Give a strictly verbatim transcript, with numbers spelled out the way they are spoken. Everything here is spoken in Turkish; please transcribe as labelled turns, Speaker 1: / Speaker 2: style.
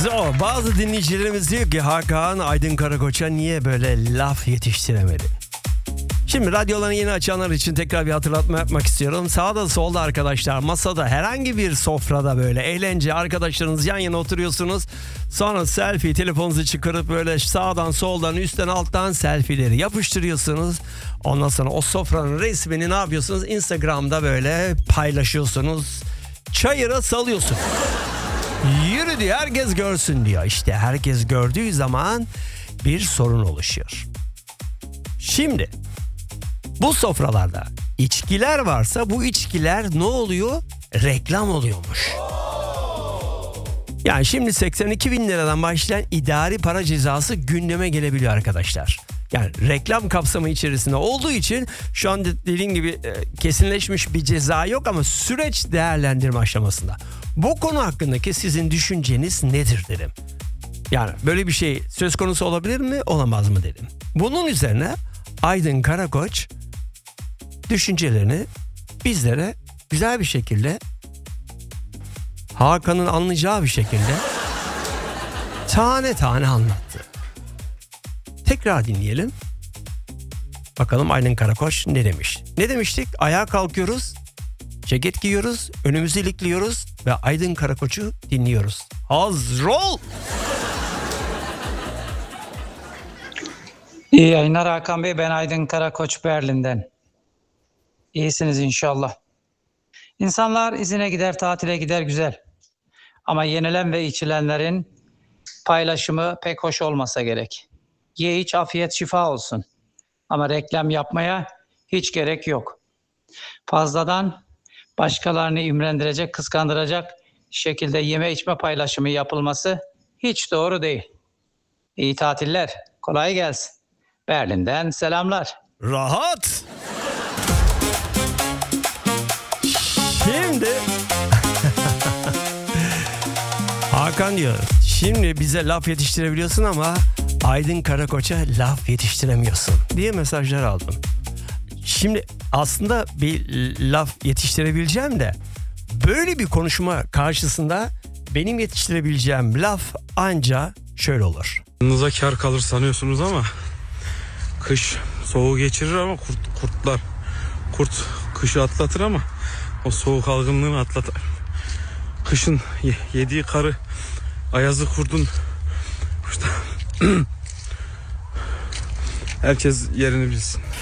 Speaker 1: So, bazı dinleyicilerimiz diyor ki Hakan Aydın Karakoç'a niye böyle laf yetiştiremedi? Şimdi radyolarını yeni açanlar için tekrar bir hatırlatma yapmak istiyorum. Sağda solda arkadaşlar, masada, herhangi bir sofrada böyle eğlence, arkadaşlarınız yan yana oturuyorsunuz. Sonra selfie, telefonunuzu çıkarıp böyle sağdan soldan üstten alttan selfie'leri yapıştırıyorsunuz. Ondan sonra o sofranın resmini ne yapıyorsunuz? Instagram'da böyle paylaşıyorsunuz. Çayıra salıyorsun. Yürü diyor, herkes görsün diyor. İşte herkes gördüğü zaman bir sorun oluşuyor. Şimdi bu sofralarda içkiler varsa bu içkiler ne oluyor? Reklam oluyormuş. Yani şimdi seksen iki bin liradan başlayan idari para cezası gündeme gelebiliyor arkadaşlar. Yani reklam kapsamı içerisinde olduğu için şu an dediğim gibi kesinleşmiş bir ceza yok ama süreç değerlendirme aşamasında. Bu konu hakkındaki sizin düşünceniz nedir dedim. Yani böyle bir şey söz konusu olabilir mi, olamaz mı dedim. Bunun üzerine Aydın Karakoç düşüncelerini bizlere güzel bir şekilde, Hakan'ın anlayacağı bir şekilde tane tane anlattı. Tekrar dinleyelim. Bakalım Aydın Karakoç ne demiş? Ne demiştik? Ayağa kalkıyoruz, ceket giyiyoruz, önümüzü ilikliyoruz ve Aydın Karakoç'u dinliyoruz. Hazır ol!
Speaker 2: İyi yayınlar Hakan Bey, ben Aydın Karakoç Berlin'den. İyisiniz inşallah. İnsanlar izine gider, tatile gider, güzel. Ama yenilen ve içilenlerin paylaşımı pek hoş olmasa gerek. Ye iç, afiyet şifa olsun. Ama reklam yapmaya hiç gerek yok. Fazladan başkalarını imrendirecek, kıskandıracak şekilde yeme içme paylaşımı yapılması hiç doğru değil. İyi tatiller, kolay gelsin. Berlin'den selamlar.
Speaker 1: Rahat. Şimdi Hakan diyor, şimdi bize laf yetiştirebiliyorsun ama Aydın Karakoç'a laf yetiştiremiyorsun diye mesajlar aldım. Şimdi aslında bir laf yetiştirebileceğim de böyle bir konuşma karşısında benim yetiştirebileceğim laf anca şöyle olur.
Speaker 3: Yanınıza kar kalır sanıyorsunuz ama kış soğuğu geçirir ama kurt, kurtlar kurt kışı atlatır ama o soğuk algınlığını atlatır. Kışın yediği karı ayazı kurdun işte herkes yerini bilsin.